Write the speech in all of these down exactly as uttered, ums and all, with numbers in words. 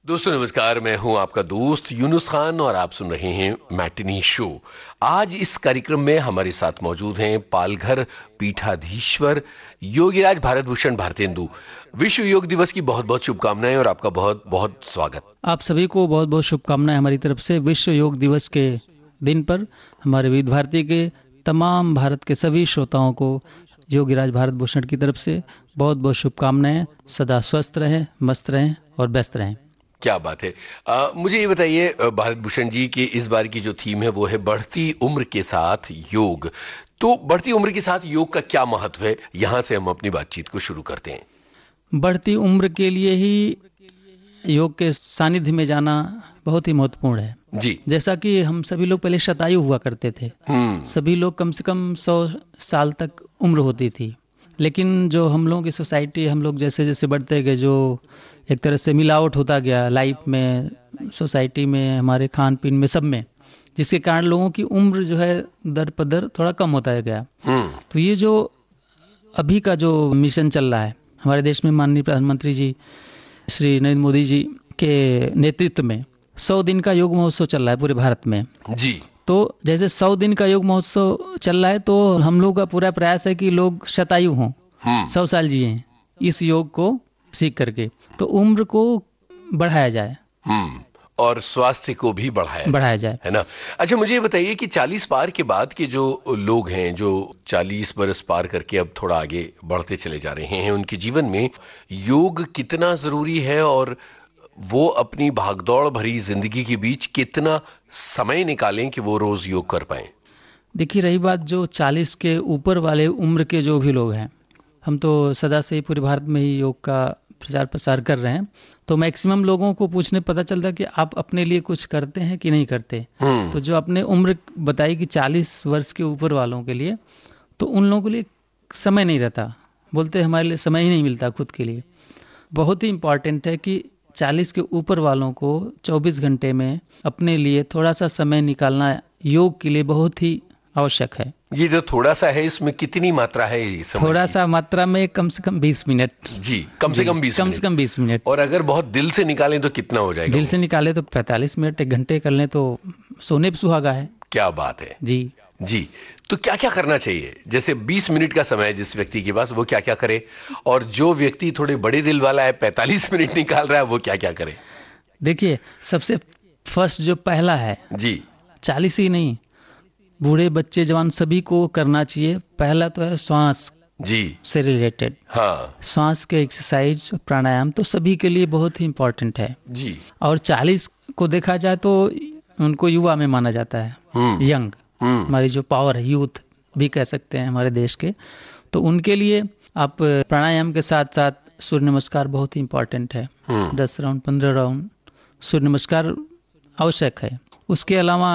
दोस्तों नमस्कार, मैं हूं आपका दोस्त यूनुस खान और आप सुन रहे हैं मैटिनी शो। आज इस कार्यक्रम में हमारे साथ मौजूद हैं पालघर पीठाधीश्वर योगीराज भारत भूषण भारतेंदु। विश्व योग दिवस की बहुत बहुत शुभकामनाएं और आपका बहुत बहुत स्वागत। आप सभी को बहुत बहुत शुभकामनाएं हमारी तरफ से। विश्व योग दिवस के दिन पर हमारे विविध भारती के तमाम भारत के सभी श्रोताओं को योगीराज भारत भूषण की तरफ से बहुत बहुत शुभकामनाएं। सदा स्वस्थ रहें, मस्त रहें और व्यस्त रहें। क्या बात है। आ, मुझे ये बताइए भारत भूषण जी कि इस बार की जो थीम है वो है बढ़ती उम्र के साथ योग। तो बढ़ती उम्र के साथ योग का क्या महत्व है, यहाँ से हम अपनी बातचीत को शुरू करते हैं। बढ़ती उम्र के लिए ही योग के सानिध्य में जाना बहुत ही महत्वपूर्ण है जी। जैसा कि हम सभी लोग पहले शतायु हुआ करते थे, सभी लोग कम से कम सौ साल तक उम्र होती थी। लेकिन जो हम लोगों की सोसाइटी, हम लोग जैसे जैसे बढ़ते गए, जो एक तरह से मिलावट होता गया लाइफ में, सोसाइटी में, हमारे खान पीन में, सब में, जिसके कारण लोगों की उम्र जो है दर पदर थोड़ा कम होता गया। तो ये जो अभी का जो मिशन चल रहा है हमारे देश में, माननीय प्रधानमंत्री जी श्री नरेंद्र मोदी जी के नेतृत्व में सौ दिन का योग महोत्सव चल रहा है पूरे भारत में जी। तो जैसे सौ दिन का योग महोत्सव चल रहा है, तो हम लोग का पूरा प्रयास है कि लोग शतायु हों, सौ साल जिए इस योग को सीख करके, तो उम्र को बढ़ाया जाए और स्वास्थ्य को भी बढ़ाया बढ़ाया जाए, है ना। अच्छा, मुझे ये बताइए कि चालीस पार के बाद के जो लोग हैं, जो चालीस बरस पार करके अब थोड़ा आगे बढ़ते चले जा रहे हैं, उनके जीवन में योग कितना जरूरी है और वो अपनी भागदौड़ भरी जिंदगी के बीच कितना समय निकालें कि वो रोज योग कर पाएं। देखिए, रही बात जो चालीस के ऊपर वाले उम्र के जो भी लोग हैं, हम तो सदा से ही पूरे भारत में ही योग का प्रचार प्रसार कर रहे हैं, तो मैक्सिमम लोगों को पूछने पता चलता कि आप अपने लिए कुछ करते हैं कि नहीं करते। तो जो अपने उम्र बताई कि चालीस वर्ष के ऊपर वालों के लिए, तो उन लोगों के लिए समय नहीं रहता, बोलते हमारे लिए समय ही नहीं मिलता खुद के लिए। बहुत ही इम्पॉर्टेंट है कि चालीस के ऊपर वालों को चौबीस घंटे में अपने लिए थोड़ा सा समय निकालना योग के लिए बहुत ही आवश्यक है। ये जो थोड़ा सा है, इसमें कितनी मात्रा है समय थोड़ा की? सा मात्रा में कम से कम बीस मिनट जी, कम से कम बीस कम से कम बीस मिनट। और अगर बहुत दिल से निकालें तो कितना हो जाएगा? दिल से निकाले तो पैंतालीस मिनट, एक घंटे कर लें तो सोने पे सुहागा है। क्या बात है जी जी। तो क्या क्या करना चाहिए? जैसे बीस मिनट का समय है जिस व्यक्ति के पास, वो क्या क्या करे, और जो व्यक्ति थोड़े बड़े दिल वाला है, पैंतालीस मिनट निकाल रहा है, वो क्या क्या करे? देखिए, सबसे फर्स्ट जो पहला है जी, चालीस ही नहीं, बूढ़े बच्चे जवान सभी को करना चाहिए। पहला तो है श्वास जी से रिलेटेड, हाँ श्वास के एक्सरसाइज, प्राणायाम तो सभी के लिए बहुत ही इम्पोर्टेंट है जी। और चालीस को देखा जाए तो उनको युवा में माना जाता है, यंग, हमारी जो पावर है, यूथ भी कह सकते हैं हमारे देश के। तो उनके लिए आप प्राणायाम के साथ साथ सूर्य नमस्कार बहुत ही इम्पोर्टेंट है। दस राउंड पंद्रह राउंड सूर्य नमस्कार आवश्यक है। उसके अलावा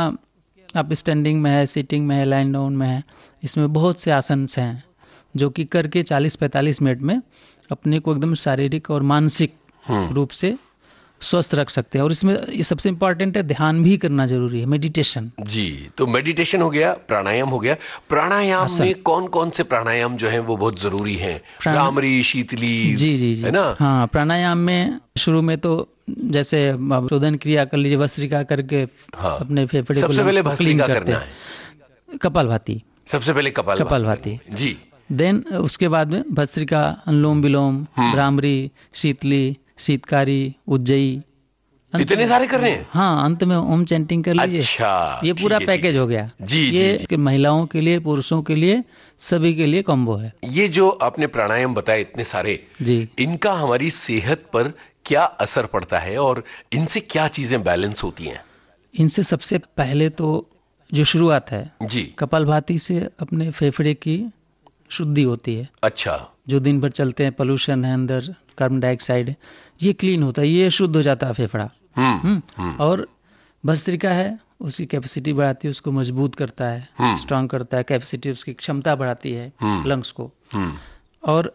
आप स्टैंडिंग में है, सिटिंग में है, लाइन डाउन में है, इसमें बहुत से आसन हैं जो कि करके चालीस पैंतालीस मिनट में अपने को एकदम शारीरिक और मानसिक रूप से स्वस्थ रख सकते हैं। और इसमें ये सबसे इम्पोर्टेंट है, ध्यान भी करना जरूरी है, मेडिटेशन। जी, तो मेडिटेशन हो गया, प्राणायाम हो गया। प्राणायाम में कौन कौन से प्राणायाम जो हैं वो बहुत जरूरी हैं? भ्रामरी, शीतली, जी जी जी, है ना। हाँ, प्राणायाम में शुरू में तो जैसे शोधन क्रिया कर लीजिए, भस्त्रिका करके हाँ, अपने फेफड़े को सबसे पहले भस्त्रिका करना है, कपालभाति, सबसे पहले कपाल कपालभाति जी। देन उसके बाद में भस्त्रिका, अनुलोम विलोम, भ्रामरी, शीतली, शीतकारी, उज्जयी, इतने सारे कर रहे हैं। हाँ, अंत में ओम चैंटिंग कर लीजिए। अच्छा, ये पूरा पैकेज हो गया जी। ये जी, जी। महिलाओं के लिए, पुरुषों के लिए, सभी के लिए कॉम्बो है। ये जो आपने प्राणायाम बताए इतने सारे जी, इनका हमारी सेहत पर क्या असर पड़ता है और इनसे क्या चीजें बैलेंस होती हैं? इनसे सबसे पहले तो जो शुरुआत है जी, कपालभाति से अपने फेफड़े की शुद्धि होती है। अच्छा, जो दिन भर चलते हैं, पोल्यूशन है अंदर, कार्बन डाइऑक्साइड, ये क्लीन होता है, ये शुद्ध हो जाता है फेफड़ा। हम्म और भस्त्रिका है, उसकी कैपेसिटी बढ़ाती है, उसको मजबूत करता है, स्ट्रांग करता है, कैपेसिटी, उसकी क्षमता बढ़ाती है लंग्स को। और